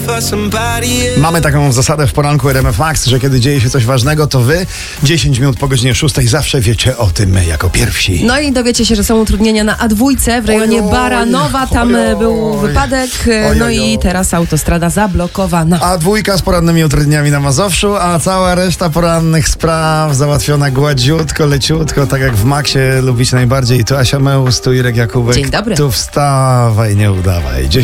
Mamy taką zasadę w poranku RMF Max, że kiedy dzieje się coś ważnego, to wy 10 minut po godzinie 6 zawsze wiecie o tym jako pierwsi. No i dowiecie się, że są utrudnienia na A2 w rejonie Baranowa. Tam był wypadek, no i teraz autostrada zablokowana. A2 z porannymi utrudnieniami na Mazowszu, a cała reszta porannych spraw załatwiona gładziutko, leciutko, tak jak w Maxie lubicie najbardziej. Tu Asia Meus, tu Irek Jakubek. Dzień dobry. Tu wstawaj, nie udawaj.